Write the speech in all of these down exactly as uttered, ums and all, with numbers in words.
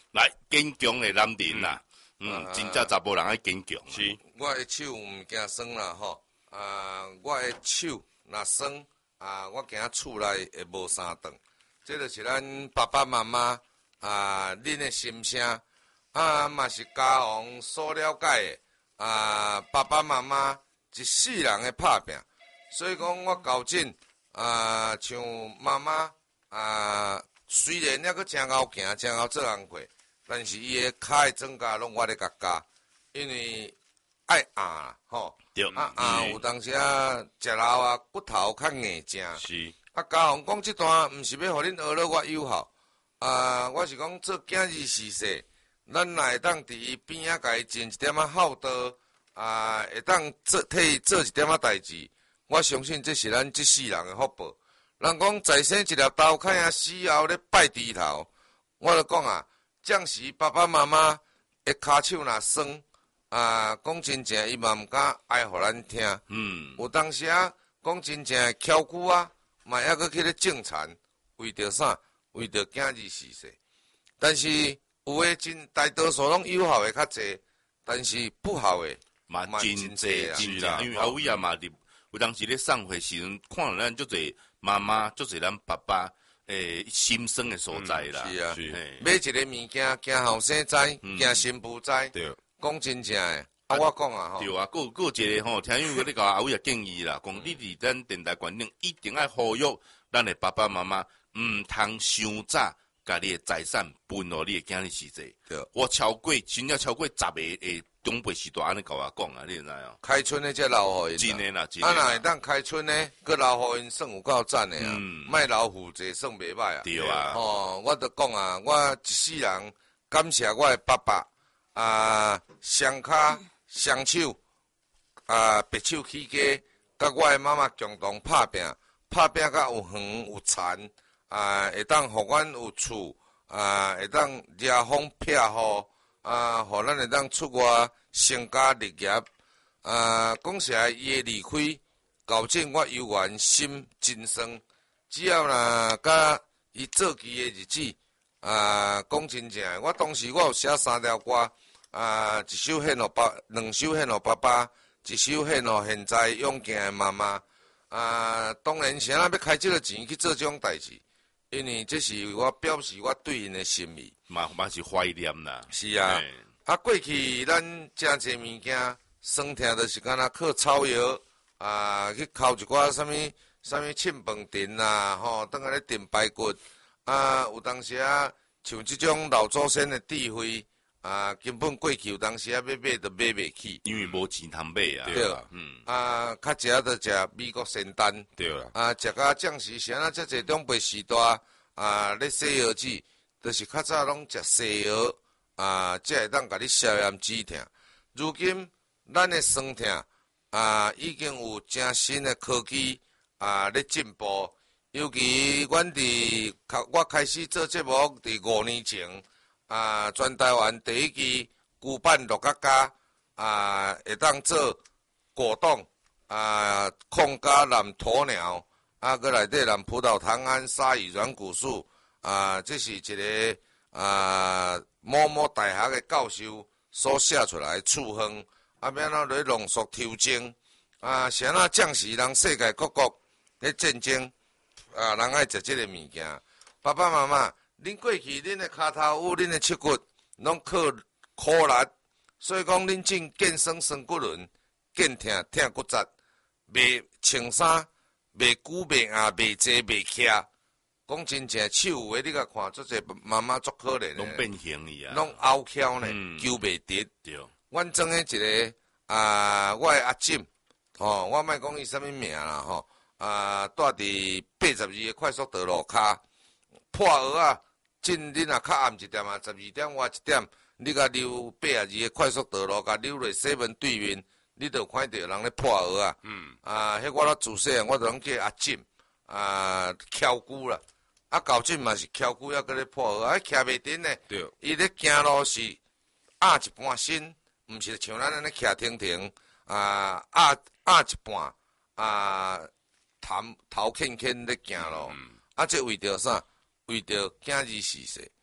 来坚强的男人啦，嗯，嗯真正查甫人爱坚强。 是，我的手毋惊酸啦吼，啊，我的手若酸啊，我行厝内会无三顿。这就是咱爸爸妈妈啊，恁的心声啊，嘛是家父所了解的啊。爸爸妈妈一世人的打拼，所以讲我交真啊，像妈妈啊，虽然还阁真敖行，真敖做工课，但是伊的脚的增加拢我咧甲教，因为爱压吼，啊压有当时啊食老啊骨头较硬正。 是。 啊，家父讲即段毋是要互恁学了我有效，啊，我是讲做囝儿时势，咱若会当伫伊边仔甲伊尽一点仔孝道，啊，会当做替伊做一点仔代志，我相信这是咱即世人的福报。人讲在生一粒豆荚啊，死后咧拜猪头，我就讲啊，将时爸爸妈妈的骹手若酸，啊，讲真正伊嘛毋敢哀互咱听，嗯，有当时啊，讲真正翘骨啊。嘛还阁去咧种田，为着啥？为着囝儿时势。但是有诶真大多数拢有效诶较济，但是不好诶嘛真济真啦。因为阿伟啊嘛，伫有当时咧送货时阵，看到咱足济妈妈，足济咱爸爸诶心酸诶所在啦。 是啊，买一个物件，惊后生知，惊新妇知。对，讲真正诶。啊，我讲啊，吼， 对啊，个个一个吼，听友咧甲阿伟也建议啦，讲你伫咱电台观众一定要呼吁咱的爸爸妈妈，毋通伤早甲你的财产分互你的囝儿时节。对，我超过，真正超过十个诶长辈时代安尼甲我讲啊，你知影？ 开春的才留互因， 真诶啦，真诶。啊，若会当开春呢，佮留互因算有够赞诶啊，莫留负债算袂歹啊。 对啊， 哦，我著讲啊，我一世人感谢我的爸爸啊，双骹。双手啊，白手起家，甲我的妈妈共同拍拼，拍拼甲有远有残啊，会当互阮有厝啊，会当遮风避雨啊，互咱会当出外成家立业啊。讲实在，伊的离开，搞正我犹原心真酸。只要若甲伊做期的日子啊，讲真正，我当时我有写三条歌。啊，一首献互爸，两首献互爸爸，一首献互现在勇健的妈妈。啊，当然是咱要开这个钱去做这种代志，因为这是我表示我对因的心意。 嘛嘛是怀念啦。 是啊，啊过去咱真济物件，酸痛就是敢若靠草药啊，去烤一寡啥物啥物沁饭茶啦，吼，当下咧炖排骨啊，有当时啊，像即种老祖先的智慧。啊，根本过去有当时啊，要买都买袂起， 因为无钱通买啊。 对啦，嗯，啊，较食都食美国仙丹， 对啦， 啊，食到将时啥啊，遮济长辈时代啊，咧西药子，就是较早拢食西药啊，才会当甲你消炎止痛。如今咱的酸痛啊，已经有真新的科技啊咧进步，尤其阮伫我开始做节目伫五年前。啊，全台湾第一支旧版乐角家啊，会当做果冻啊，控加蓝鸵鸟啊，佮内底蓝葡萄糖胺、鲨鱼软骨素啊，这是一个啊某某大学的教授所写出来的处方，啊，免怎来浓缩调整啊，谁那将士人世界各国咧战争啊，人爱食这个物件，爸爸妈妈。恁过去恁的骹头有恁的翅骨，拢靠苦力，所以讲恁种健身酸骨轮，健疼疼骨折，袂穿衫，袂久袂硬，袂坐袂徛。讲真正手有诶，你甲看，做者妈妈足可怜诶， 拢变形去啊， 拢拗翘呢，揪袂直。对，阮种诶一个啊，我诶阿婶，吼，我莫讲伊啥物名啦，吼，啊，住伫八十二个快速道路骹，破蚵啊！进恁若较暗一点啊，十二点外一点，你甲溜八十二个快速道路，甲溜落西门对面，你就看到人咧破蚵啊。嗯。啊，迄我咧自细我就拢叫阿婶啊，翘骨啦。啊，高进嘛是翘骨，抑搁咧破蚵，啊，徛袂定呢。对。伊咧行路是压一半身，毋是像咱安尼徛停停啊，压压一半啊，头头欠欠咧行路。嗯。啊，这为着啥？为着囝儿时势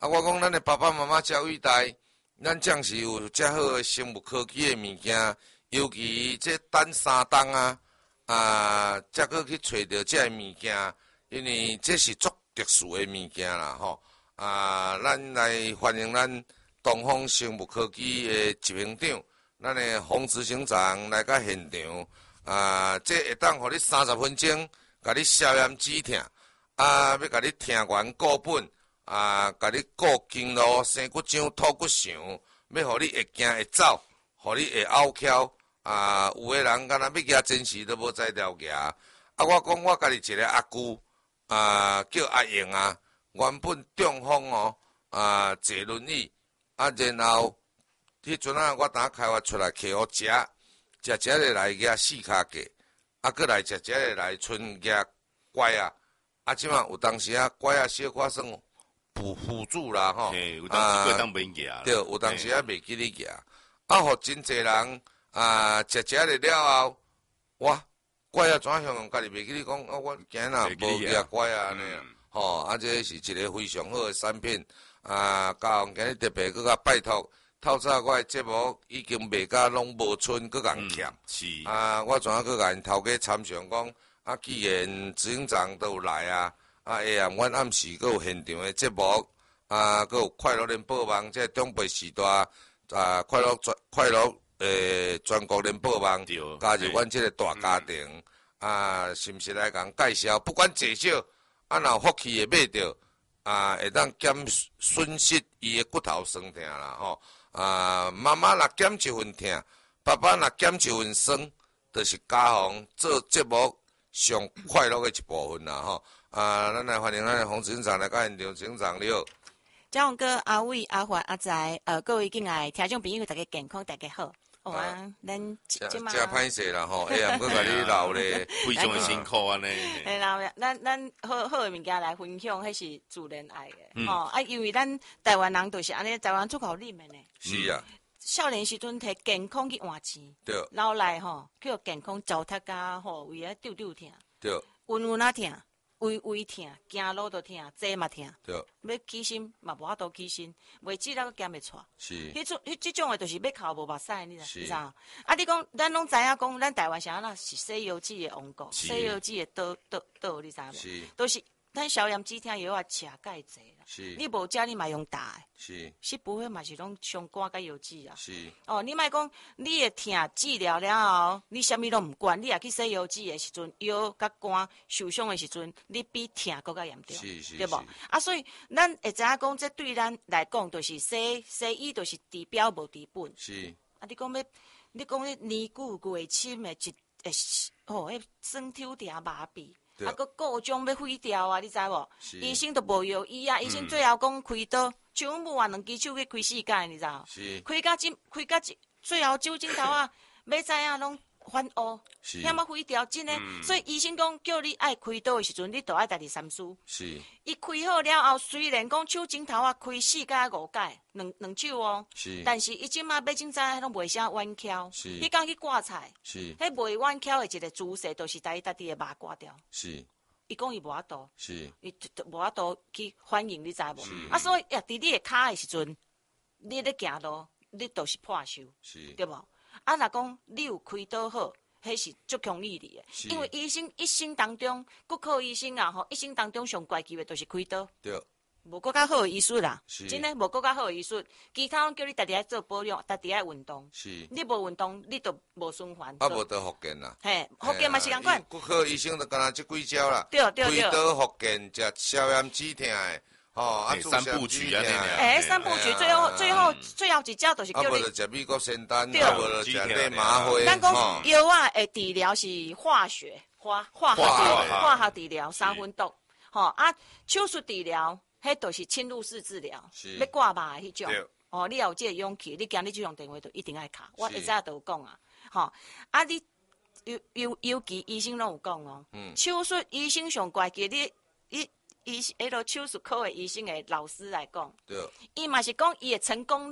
啊，我讲咱的爸爸妈妈遮伟大，咱正是有遮好的生物科技的物件，尤其这等三冬啊，啊，才搁去找到遮个物件，因为这是足特殊的物件啦，吼。啊，咱来欢迎咱东方生物科技的执行长，咱的洪执行长来到现场。啊，这会当互你三十分钟，甲你消炎止痛，啊，要甲你听完固本，啊，甲你固经络、生骨掌、吐骨肠，要互你会行会走，互你会拗翘。啊，有个人敢若要举真实都无在了举。啊，我讲我家己一个阿姑，啊，叫阿英啊。原本中风哦，啊，坐轮椅，啊，然後迄陣啊，我當開發出來摕互食，食食咧來夾四腳架，啊，閣來食食咧來剩夾拐啊，啊，即馬有當時啊，拐啊小可算輔輔助啦吼， 有當時當袂夾， 對，有當時啊袂記咧夾，啊，互真濟人啊，食食咧了後，哇，拐啊怎樣形容家己袂記咧講，啊，我今仔無夾拐啊安尼啊。吼、哦，啊，這是一個非常好的產品，啊，嘉宏今日特別閣甲拜託，透早我的節目已經賣甲攏無剩，閣共欠、嗯，是，啊，我怎啊閣甲因頭家參詳講，啊，既然執行長都有來啊，啊，下暗阮暗時閣有現場的節目，啊，閣有快樂聯播網，這中北時代，啊，快樂專快樂誒全國聯播網，加入阮這個大家庭，嗯、啊，是毋是來共介紹？不管多少。啊，若有福氣會買着，啊，會當減損失伊個骨頭酸痛啦，吼、哦，啊，媽媽若減一份痛，爸爸若減一份酸，就是家訪做節目上快樂嘅一部分啦，吼、哦，啊，咱來歡迎咱的洪執行長來到現場，執行長你好。 嘉宏哥、阿偉、阿環、阿財，呃，各位敬愛聽眾朋友，大家健康，大家好。哦啊，咱即即嘛，真歹勢啦吼，哎呀，毋過甲你留咧， 非常辛苦安尼。 哎，然後咱咱好好誒物件來分享，迄是自然愛嘅，吼啊，因為咱台灣人就是安尼，台灣出口啉誒呢。 是啊。 少年時陣摕健康去換錢， 對。 老來吼，叫健康糟蹋甲吼，為啊丟丟疼， 對。 暈暈啊疼。胃胃疼，行路都疼，坐嘛疼， 對， 要起身嘛無法度起身，袂止那個減袂出。 是， 迄種迄即種誒，就是要靠無目屎，你知你知啊？啊，你講，咱攏知影講，咱台灣是安那是西藥劑誒王國，西藥劑誒島島島，你知無？是，都是咱消炎止痛藥啊，吃介濟啦。是，你無食你嘛用打誒。是，是不會嘛是攏上趕甲藥劑啊。是，哦，你莫講，你誒疼治療了後，你啥物攏毋管，你也去洗藥劑誒時陣，藥甲肝受傷誒時陣，你比疼更加嚴重，是是對無？啊，所以咱會知影講，這對咱來講，就是西西醫，就是治標無治本。是，啊，你講要，你講迄年久月深誒一誒，哦，迄酸痛疼麻痹。啊，閣各種要毀掉啊！你知無？醫生都無藥醫啊！醫生最後講開刀，手母啊兩支手去開四界，你知無？開甲針，開甲針，最後手指頭啊，要知影攏反烏，險啊毀掉，真誒。嗯、所以醫生講叫你愛開刀誒時陣，你著愛家己三思。是。伊開好了後，雖然講手指頭啊開四界五界，兩兩手哦。是。但是伊即馬要真知攏袂啥彎翹。是。伊講去掛菜。是。迄袂彎翹誒一個姿勢，就是在伊家己誒肉掛掉。是。伊講伊無法度。是。伊無法度去反應，你知無？是。啊，所以呀，佇你誒骹誒時陣，你咧行路，你著是破手。是。對無？啊，若講你有開刀好，迄是足強意義誒，因為醫生一生當中，骨科醫生啊，吼，一生當中上怪奇誒，就是開刀。對。無閣較好誒醫術啦，真誒無閣較好誒醫術，其他攏叫你家己愛做保養，家己愛運動。是。你無運動，你著無循環。啊，無得復健啦。嘿，復健嘛是共款。骨科醫生著干那即幾招啦。 對對對。 開刀復健，食消炎止痛誒。哦，啊， 三部曲啊， 誒，三部曲最後最後最後一招就是叫你。 啊，無就食美國仙丹，啊，無就食啲麻花。 咱講藥啊，誒，治療是化學化化學化學治療三分毒，吼啊，手術治療，迄都是侵入式治療，要掛麻迄種。哦，你有這個勇氣，你今日這種電話就一定愛卡，我會早都有講啊，吼啊，你尤尤尤其醫生攏有講哦，手術醫生上怪奇，你伊。伊迄個手術科的醫生的老師來講，伊嘛是講伊的成功率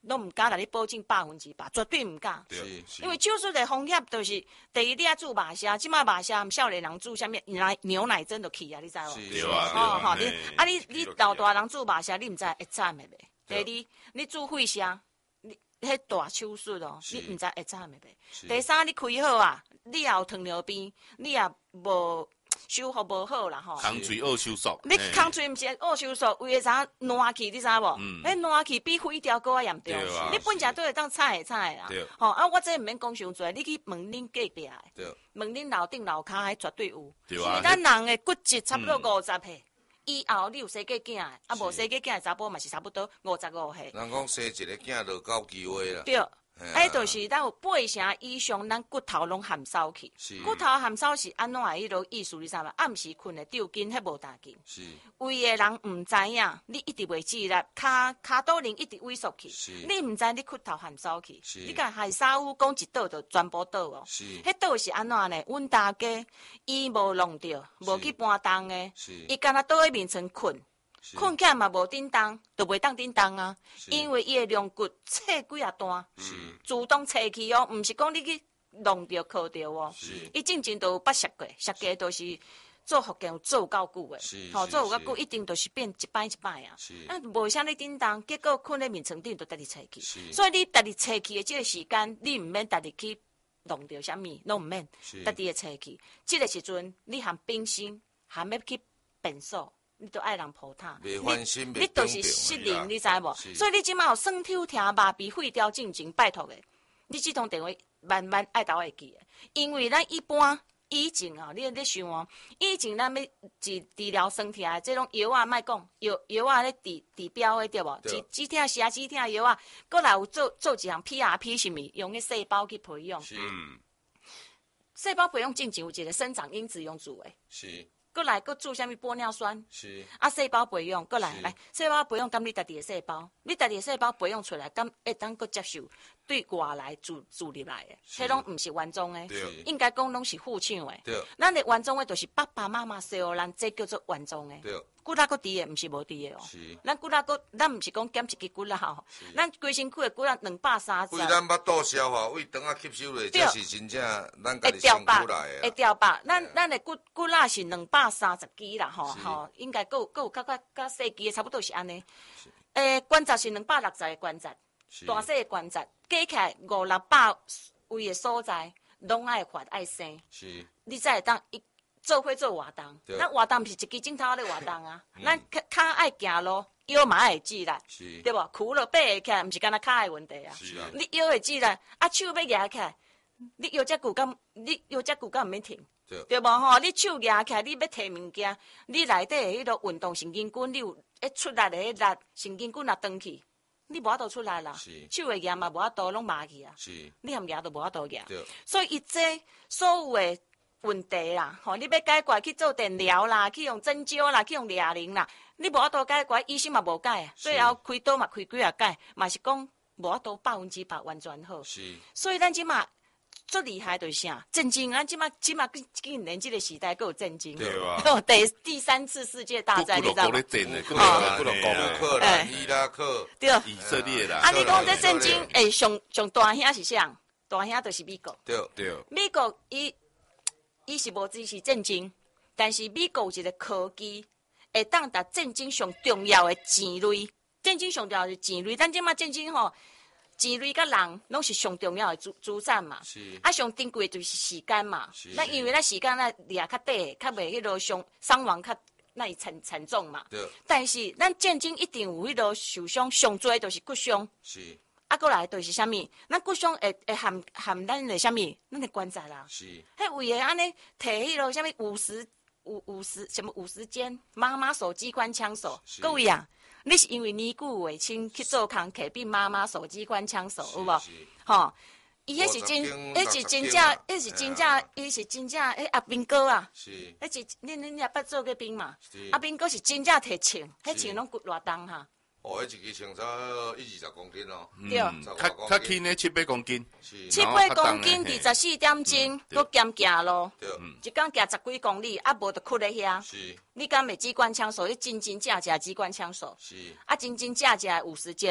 拢毋敢甲你保证百分之百，绝对毋敢。 对， 因为手术的风险就是第一，你啊煮麻虾，即马麻虾毋少年人煮啥物奶牛奶真就去啊，你知无？ 对啊， 吼吼，你啊你你老大人煮麻虾，你毋知会惨的袂？第二，你煮血虾，你迄大手术哦，你毋知会惨的袂？第三，你开好啊，你也有糖尿病，你也无。修复无好啦吼， 空嘴恶收缩， 你空嘴毋是恶收缩，为个啥烂去？你知无？嗯，迄烂去比灰条搁较严重。你本食都会当菜诶菜啦。吼啊，我这毋免讲伤济，你去问恁隔壁诶，问恁楼顶楼骹迄绝对有。 对啊， 咱人诶骨质差不多五十岁，以后你有生过囝诶，啊无生过囝诶查甫嘛是差不多五十五岁。 人讲生一个囝就够机会啦。 对。哎，就是咱有八成以上，咱骨头拢含收去。骨头含收是安怎个迄落意思？你知嘛？暗时困的丢筋，迄无大筋。胃的人毋知影，你一直袂记力，骹骹肚灵一直萎缩去。你毋知你骨头含收去，你甲海沙乌讲一倒就全部倒哦。迄倒是安怎呢？阮大家伊无弄着，无去搬动的，伊干那倒喺面床困。困起来嘛无叮当，就袂当叮当啊！因为伊的龙骨切几啊段，自动切去哦，毋是讲你去弄着靠着哦。伊进前都有捌削过，削过都是做福建做有够久的，吼做有够久，一定都是变一摆一摆啊。啊，无啥你叮当，结果困在面床顶就家己切去。所以你家己切去的这个时间，你毋免家己去弄着啥物，拢毋免家己的切去。这个时阵，你含冰心，含要去便所。你都爱人抱他， 你你都是失灵，你知无？所以你即马有酸痛疼麻痹肺条进前，拜托诶，你即通电话慢慢爱倒会记诶，因为咱一般以前哦，你你想哦，以前咱要治治疗酸痛诶，即种药啊，莫讲药药啊咧治治标诶，对无？止止痛是啊，止痛药啊，过来有做做一项 P R P 是物，用迄细胞去培养。嗯，细胞培养进前有一个生长因子用做诶。是。过来，搁做啥物玻尿酸？是啊，细胞培养过来，来细胞培养，敢你家己的细胞，你家己的细胞培养出来，敢会当搁接受对外来注注入来的，迄拢毋是原装的，应该讲拢是副厂的。咱的原装的，就是爸爸妈妈生互咱，这叫做原装的。骨力搁低的，毋是无低的哦。咱骨力搁，咱毋是讲减一支骨力吼，咱规身躯的骨力两百三十。 为咱巴肚消化，为肠啊吸收咧，这是真正咱家己身躯来的。 会调白，咱咱的骨骨力是两百三十支啦，吼吼，应该够够较较较细支的，差不多是安尼。诶，关节是两百六十个关节，大细的关节加起来五六百位的所在，拢爱发爱生。是，你才会当一。做伙做活动，咱活动毋是一支镜头咧活动啊，咱脚骹爱行路，腰嘛爱指力，对无？苦了爬会起来，毋是干那骹的问题啊。你腰会指力，啊手要举起来，你腰只骨敢，你腰只骨敢毋免停，对无吼？你手举起来，你要摕物件，你内底迄个运动神经筋，你有一出来的迄力神经筋若断去，你无法度出来啦。手会举嘛，无法度拢麻去啊。你含举都无法度举，所以伊这所有的。问题啦，吼！你要解决去做电疗啦，去用针灸啦，去用哑铃啦，你无法度解决，医生嘛无解，最后开刀嘛开几啊解，嘛是讲无法度百分之百完全好。是，所以咱即马最厉害就是啥？震惊！咱即马即马今年这个时代够震惊，对吧？第第三次世界大战，你知道吗？ 哦，不能讲克啦，伊拉克， 对， 以色列啦。 啊，你讲这震惊，诶，上上大兄是啥？大兄就是美国。 对对。 美国伊。伊是无支持战争，但是美国有一个科技会当达战争上重要的钱类。战争上重要的钱类，咱即马战争吼，钱类甲人拢是上重要的资资产嘛。是。啊，上珍贵就是时间嘛。是。咱因为咱时间咱掠较短，较袂迄落伤伤亡较那会惨惨重嘛。对。但是咱战争一定有迄落受伤，上多就是骨伤。是。啊，过来就是啥物？咱骨伤会会含含咱的啥物？咱的关节啦。是。迄为个安尼摕迄落啥物五十五五十什么五十肩妈妈手机关枪手，各位啊，你是因为年久为亲去做工，摕变妈妈手机关枪手，有无？吼，伊迄是真，迄是真正，迄是真正，伊是真正，迄阿兵哥啊。是。迄是恁恁也捌做过兵嘛？是。阿兵哥是真正摕枪，迄枪拢骨偌重哈。 哦，迄一支枪差一二十公斤哦， 对， 较较轻的七八公斤， 七八公斤，二十四点钟，佮兼行路，一工行十几公里，啊无就屈咧遐。是，你敢袂机关枪手？你真真正正机关枪手。是，啊真真正正五十肩，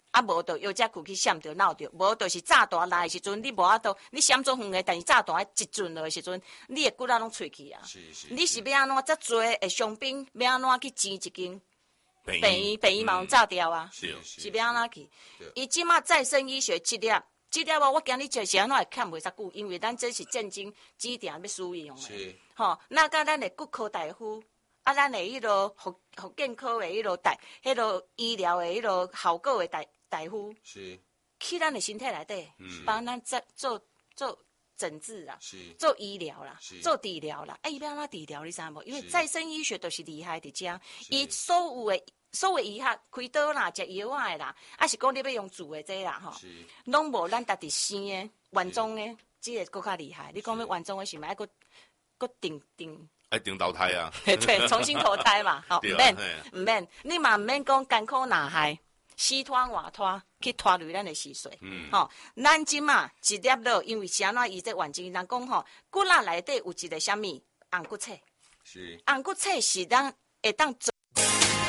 啊无就药只躯去闪着闹着，无就是炸大来的时阵，你无法度，你闪做远的，但是炸大一阵落的时阵，你的骨仔拢脆去啊。 是是。 你是要安怎遮多的伤兵，要安怎去钱一间？ 病病病医嘛有炸掉啊， 是是要安怎去？伊即马再生医学这粒，这粒我我今日就是安怎会看袂遮久，因为咱这是正经指定要使用的。吼，那甲咱的骨科大夫，啊，咱的迄落福福建科的迄落大，迄落医疗的迄落效果的大大夫， 是去咱的身体内底，帮咱做做做诊治啦，做医疗啦，做治疗啦。啊，伊要安怎治疗？你知无？因为再生医学都是厉害伫遮，伊所有的所有的医学开刀啦、食药仔的啦，啊是讲你要用煮的这啦吼，拢无咱家己生的原装的，这个更较厉害。你讲要原装的是咪还佫佫定定？ 爱定投胎啊！ 对，重新投胎嘛，吼，唔免唔免，你嘛唔免讲艰苦难害，死拖活拖去拖累咱的时岁。嗯，吼，咱即马一粒落，因为是安怎医这完整，人讲吼，骨仔内底有一个啥物红骨册， 是红骨册是咱会当做。